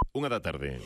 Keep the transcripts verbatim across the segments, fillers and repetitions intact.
Unha da tarde.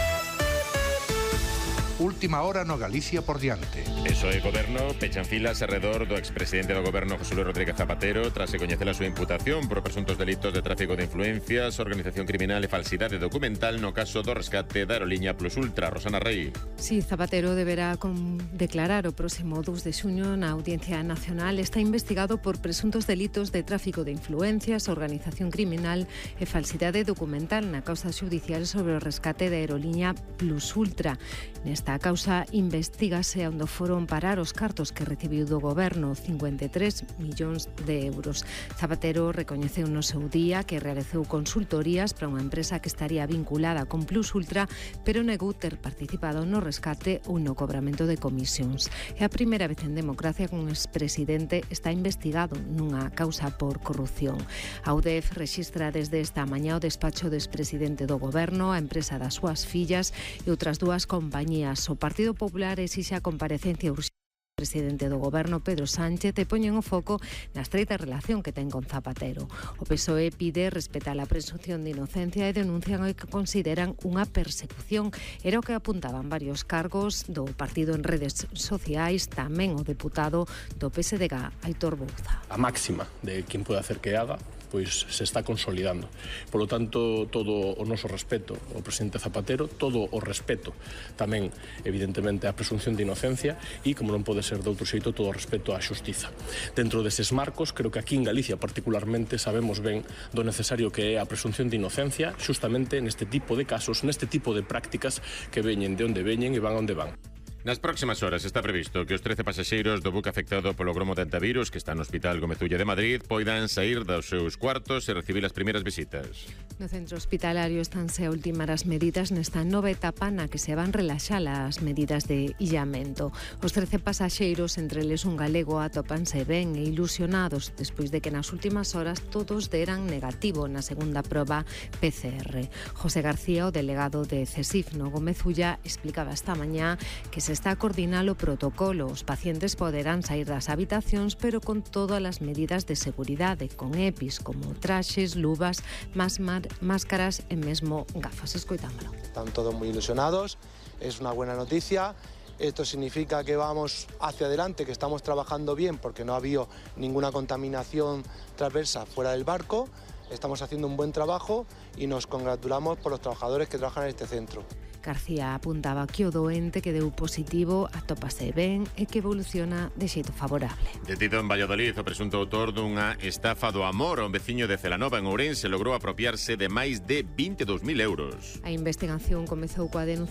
Última hora no Galicia por diante. P S O E e Goberno pechan filas arredor do expresidente do Goberno José Luis Rodríguez Zapatero tras se coñecer a súa imputación por presuntos delitos de tráfico de influencias, organización criminal e falsidade documental no caso do rescate da aeroliña Plus Ultra. Rosana Rey. Sí, Zapatero deberá con declarar o próximo dous de xuño na Audiencia Nacional. Está investigado por presuntos delitos de tráfico de influencias, organización criminal e falsidade documental na causa xudicial sobre o rescate da aeroliña Plus Ultra. Nesta causa investígase onde foron parar os cartos que recibiu do Goberno, cincuenta e tres millóns de euros. Zapatero recoñeceu no seu día que realizou consultorías para unha empresa que estaría vinculada con Plus Ultra, pero negou ter participado no rescate ou no cobramento de comisións. É a primeira vez en democracia que un expresidente está investigado nunha causa por corrupción. A U D E F rexistra desde esta mañá o despacho do expresidente do Goberno, a empresa das súas fillas e outras dúas compañías. O Partido Popular exixe a comparecencia urxente do presidente do Goberno, Pedro Sánchez, e poñen o foco na estreita relación que ten con Zapatero. O P S O E pide respetar a presunción de inocencia e denuncian o que consideran unha persecución. Era o que apuntaban varios cargos do partido en redes sociais, tamén o deputado do P S D G, Aitor Bouza. A máxima de quen pode hacer que haga pois se está consolidando. Por lo tanto, todo o noso respeto ao presidente Zapatero, todo o respeto tamén, evidentemente, á presunción de inocencia e, como non pode ser de outro xeito, todo o respeto á xustiza. Dentro deses marcos, creo que aquí en Galicia particularmente sabemos ben do necesario que é a presunción de inocencia justamente neste tipo de casos, neste tipo de prácticas que veñen de onde veñen e van onde van. Nas próximas horas está previsto que os trece pasaxeiros do buque afectado polo gromo dentavirus que está no Hospital Gomezulla de Madrid poidan saír dos seus cuartos e recibir as primeiras visitas. No centro hospitalario estanse a ultimar as medidas nesta nova etapa na que se van relaxar as medidas de illamento. Os trece pasaxeiros, entre eles un galego, atópanse ben e ilusionados despois de que nas últimas horas todos deran negativo na segunda proba P C R. José García, o delegado de CESIF no Gomezulla, explicaba esta mañá que se está a coordinar o protocolo. Os pacientes poderán sair das habitacións, pero con todas as medidas de seguridade, con EPIs como traxes, luvas, más máscaras e mesmo gafas. Escoitámolo. Están todos moi ilusionados, es una buena noticia. Esto significa que vamos hacia adelante, que estamos trabajando bien porque no ha habido ninguna contaminación transversa fuera del barco. Estamos haciendo un buen trabajo y nos congratulamos por los trabajadores que trabajan en este centro. García apuntaba que o doente que deu positivo atópase ben e que evoluciona de xeito favorable. Detido en Valladolid, o presunto autor dunha estafa do amor a un veciño de Celanova en Ourense logrou apropiarse de máis de vinte e dous mil euros. A investigación comezou coa denuncia